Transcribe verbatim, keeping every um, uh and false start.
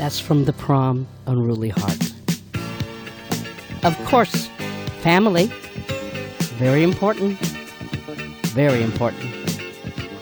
That's from The Prom, Unruly Heart. Of course, family. Very important. Very important.